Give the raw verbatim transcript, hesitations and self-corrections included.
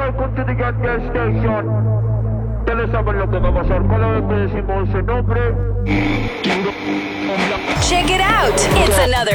welcome to the Gun Gas Station. Ustedes saben lo que va a pasar cada vez que decimos ese nombre. Check it out! It's another